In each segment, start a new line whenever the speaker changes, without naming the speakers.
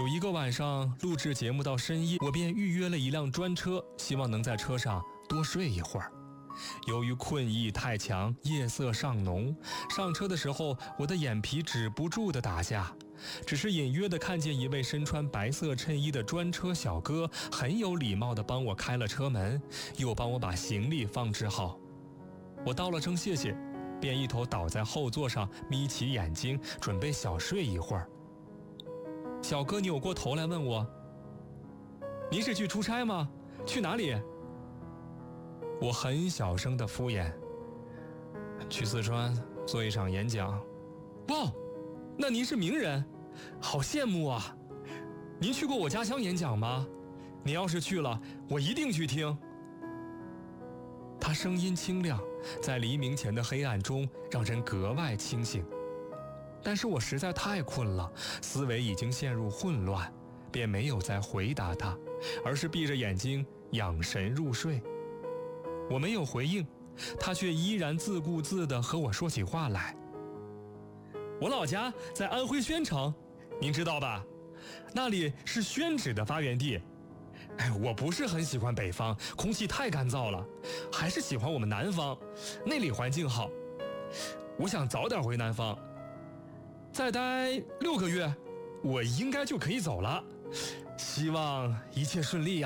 有一个晚上录制节目到深夜，我便预约了一辆专车，希望能在车上多睡一会儿。由于困意太强，夜色尚浓，上车的时候我的眼皮止不住地打架，只是隐约地看见一位身穿白色衬衣的专车小哥很有礼貌地帮我开了车门，又帮我把行李放置好。我道了声谢谢，便一头倒在后座上，眯起眼睛准备小睡一会儿。小哥扭过头来问我：“您是去出差吗？去哪里？”我很小声的敷衍：“去四川做一场演讲。”哇，那您是名人，好羡慕啊！您去过我家乡演讲吗？您要是去了，我一定去听。他声音清亮，在黎明前的黑暗中让人格外清醒。但是我实在太困了，思维已经陷入混乱，便没有再回答他，而是闭着眼睛养神入睡。我没有回应，他却依然自顾自地和我说起话来。我老家在安徽宣城，您知道吧？那里是宣纸的发源地。我不是很喜欢北方，空气太干燥了，还是喜欢我们南方，那里环境好。我想早点回南方，再待6个月，我应该就可以走了。希望一切顺利呀。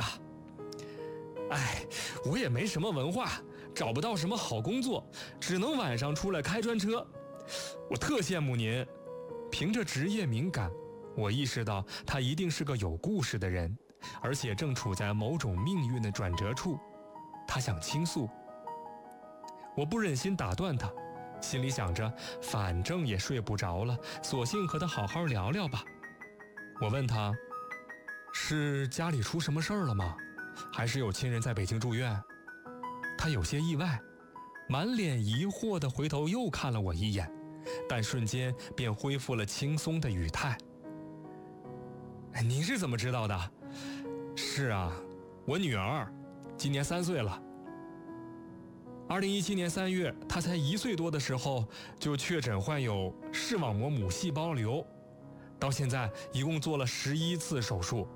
我也没什么文化，找不到什么好工作，只能晚上出来开专车。我特羡慕您。凭着职业敏感，我意识到他一定是个有故事的人，而且正处在某种命运的转折处。他想倾诉，我不忍心打断他，心里想着反正也睡不着了，索性和他好好聊聊吧。我问他，是家里出什么事儿了吗？还是有亲人在北京住院？他有些意外，满脸疑惑地回头又看了我一眼，但瞬间便恢复了轻松的语态。您是怎么知道的？是啊，我女儿今年3岁了。2017年3月，她才1岁多的时候就确诊患有视网膜母细胞瘤，到现在一共做了11次手术。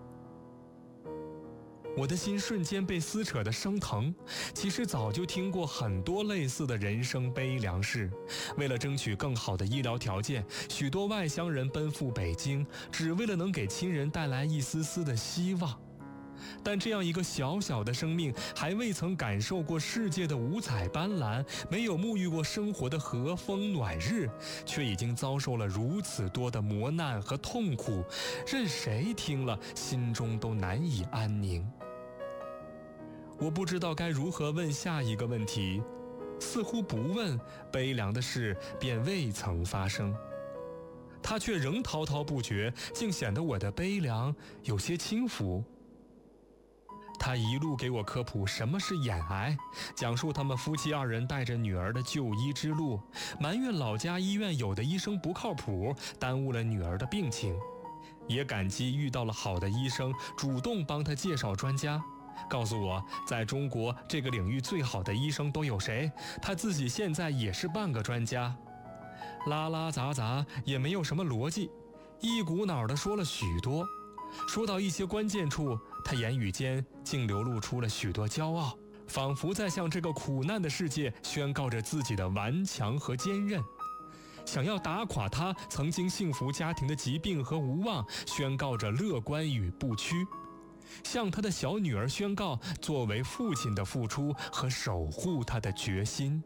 我的心瞬间被撕扯得生疼。其实早就听过很多类似的人生悲凉事，为了争取更好的医疗条件，许多外乡人奔赴北京，只为了能给亲人带来一丝丝的希望。但这样一个小小的生命，还未曾感受过世界的五彩斑斓，没有沐浴过生活的和风暖日，却已经遭受了如此多的磨难和痛苦，任谁听了心中都难以安宁。我不知道该如何问下一个问题，似乎不问，悲凉的事便未曾发生。他却仍滔滔不绝，竟显得我的悲凉有些轻浮。他一路给我科普什么是眼癌，讲述他们夫妻2人带着女儿的就医之路，埋怨老家医院有的医生不靠谱，耽误了女儿的病情，也感激遇到了好的医生，主动帮他介绍专家，告诉我在中国这个领域最好的医生都有谁，他自己现在也是半个专家。拉拉杂杂也没有什么逻辑，一股脑地说了许多。说到一些关键处，他言语间竟流露出了许多骄傲，仿佛在向这个苦难的世界宣告着自己的顽强和坚韧，想要打垮他曾经幸福家庭的疾病和无望，宣告着乐观与不屈，向他的小女儿宣告作为父亲的付出和守护她的决心。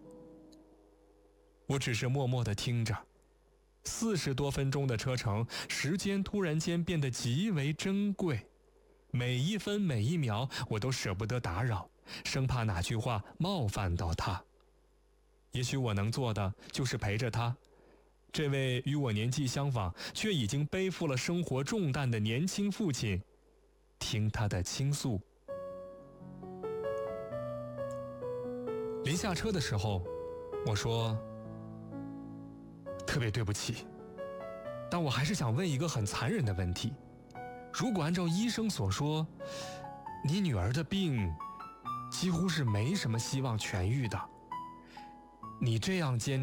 我只是默默地听着。40多分钟的车程，时间突然间变得极为珍贵，每一分每一秒我都舍不得打扰，生怕哪句话冒犯到他。也许我能做的就是陪着他，这位与我年纪相仿却已经背负了生活重担的年轻父亲，听他的倾诉。临下车的时候，我说，特别对不起，但我还是想问一个很残忍的问题。如果按照医生所说，你女儿的病几乎是没什么希望痊愈的，你这样坚